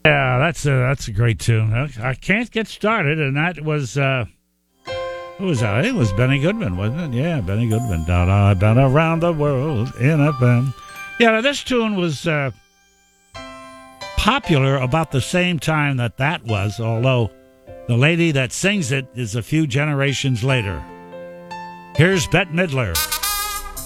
Yeah, that's a great tune. I Can't Get Started, and that was who was that? It was Benny Goodman, wasn't it? Yeah, Benny Goodman. Down I've been around the world in a band. Yeah, this tune was popular about the same time that was, although the lady that sings it is a few generations later. Here's Bette Midler.